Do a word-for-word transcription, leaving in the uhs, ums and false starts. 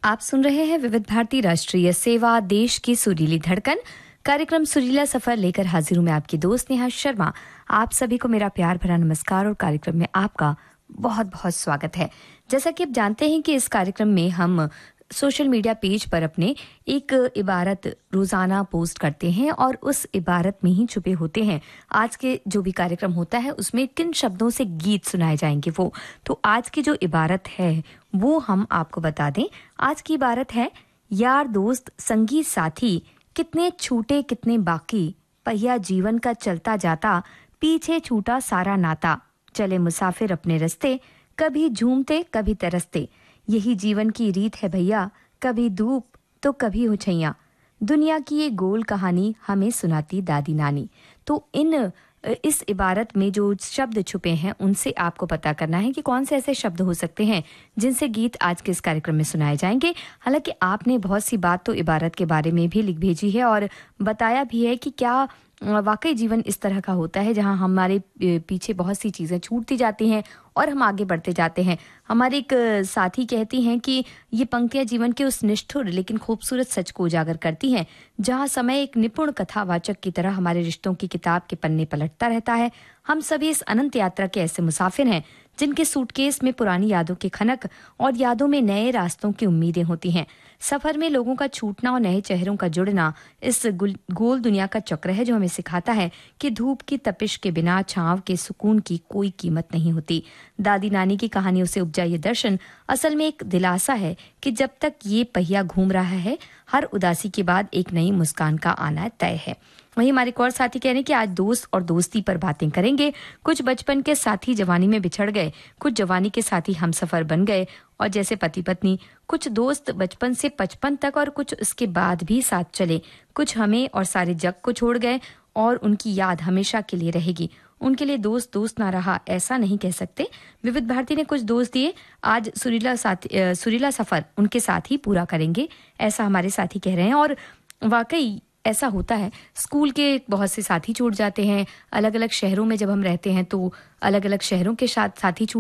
आप सुन रहे हैं विविध भारती राष्ट्रीय सेवा, देश की सुरीली धड़कन। कार्यक्रम सुरीला सफर लेकर हाजिर हूं मैं आपकी दोस्त नेहा शर्मा। आप सभी को मेरा प्यार भरा नमस्कार और कार्यक्रम में आपका बहुत बहुत स्वागत है। जैसा कि आप जानते हैं कि इस कार्यक्रम में हम सोशल मीडिया पेज पर अपने एक इबारत रोजाना पोस्ट करते हैं और उस इबारत में ही छुपे होते हैं आज के जो भी कार्यक्रम होता है उसमें किन शब्दों से गीत सुनाए जाएंगे वो। तो आज की जो इबारत है वो हम आपको बता दें। आज की इबारत है यार दोस्त संगी साथी कितने छूटे कितने बाकी, पहिया जीवन का चलता जाता पीछे छूटा सारा नाता, चले मुसाफिर अपने रास्ते कभी झूमते कभी तरसते, यही जीवन की रीत है भैया, कभी धूप तो कभी उछैया, दुनिया की ये गोल कहानी हमें सुनाती दादी नानी। तो इन इस इबारत में जो शब्द छुपे हैं उनसे आपको पता करना है कि कौन से ऐसे शब्द हो सकते हैं जिनसे गीत आज के इस कार्यक्रम में सुनाए जाएंगे। हालांकि आपने बहुत सी बात तो इबारत के बारे में भी लिख भेजी है और बताया भी है कि क्या वाकई जीवन इस तरह का होता है जहां हमारे पीछे बहुत सी चीजें छूटती जाती हैं और हम आगे बढ़ते जाते हैं। हमारे एक साथी कहती हैं कि ये पंक्तियां जीवन के उस निष्ठुर लेकिन खूबसूरत सच को उजागर करती हैं जहां समय एक निपुण कथावाचक की तरह हमारे रिश्तों की किताब के पन्ने पलटता रहता है। हम सभी इस अनंत यात्रा के ऐसे मुसाफिर हैं जिनके सूटकेस में पुरानी यादों के खनक और यादों में नए रास्तों की उम्मीदें होती हैं। सफर में लोगों का छूटना और नए चेहरों का जुड़ना इस गोल दुनिया का चक्र है जो हमें सिखाता है कि धूप की तपिश के बिना छांव के सुकून की कोई कीमत नहीं होती। दादी नानी की कहानियों से उपजा ये दर्शन असल में एक दिलासा है कि जब तक ये पहिया घूम रहा है हर उदासी के बाद एक नई मुस्कान का आना तय है। वहीं हमारे एक और साथी कह रहे हैं कि आज दोस्त और दोस्ती पर बातें करेंगे। कुछ बचपन के साथी जवानी में बिछड़ गए, कुछ जवानी के साथी हम सफर बन गए और जैसे पति पत्नी, कुछ दोस्त बचपन से पचपन तक और कुछ उसके बाद भी साथ चले, कुछ हमें और सारे जग को छोड़ गए और उनकी याद हमेशा के लिए रहेगी। उनके लिए दोस्त दोस्त ना रहा ऐसा नहीं कह सकते। विविध भारती ने कुछ दोस्त दिए, आज सुरीला साथी सुरीला सफर उनके साथ ही पूरा करेंगे ऐसा हमारे साथी कह रहे हैं। और वाकई ऐसा होता है, स्कूल के बहुत से साथी छूट जाते हैं, अलग अलग शहरों में जब हम रहते हैं तो अलग अलग शहरों के साथ साथी छूट